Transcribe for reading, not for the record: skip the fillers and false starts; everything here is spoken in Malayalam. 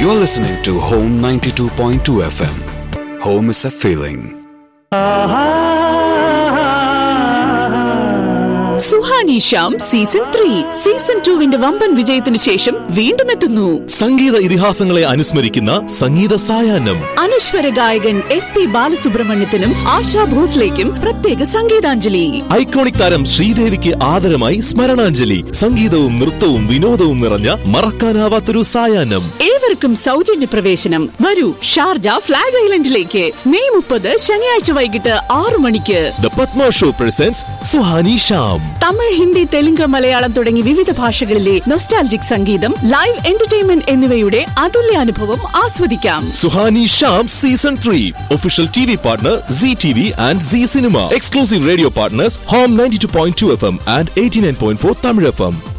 You're listening to Home 92.2 FM. Home is a feeling. Suhani Shyam season 3 season 2 വമ്പൻ വിജയത്തിന് ശേഷം വീണ്ടും എത്തുന്നു. സംഗീത ഇതിഹാസങ്ങളെ അനുസ്മരിക്കുന്ന സംഗീത സായാഹ്നം. അനശ്വര ഗായകൻ SP ബാലസുബ്രഹ്മണ്യത്തിനും ആശാ ഭോസ്ലേക്കും പ്രത്യേക സംഗീതാഞ്ജലി. ഐക്കോണിക് താരം ശ്രീദേവിക്ക് ആദരമായി സ്മരണാഞ്ജലി. സംഗീതവും നൃത്തവും വിനോദവും നിറഞ്ഞ മറക്കാനാവാത്തൊരു സായാഹ്നം. ഏവർക്കും സൗജന്യ പ്രവേശനം. വരൂ ഷാർജ ഫ്ലാഗ് ഐലൻഡിലേക്ക് മെയ് 30 ശനിയാഴ്ച വൈകിട്ട് 6 മണിക്ക്. The Padma Show presents Suhani Shyam. Tamil, Hindi, Telugu, Malayalam തുടങ്ങി വിവിധ ഭാഷകളിലെ നൊസ്റ്റാൾജിക് സംഗീതം, ലൈവ് എന്റർടൈൻമെന്റ് എന്നിവയുടെ അതുല്യ അനുഭവം ആസ്വദിക്കാം. Suhani Shyam season 3 official TV partner ZTV and Z Cinema. Exclusive radio partners Home 92.2 FM and 89.4 Tamil FM.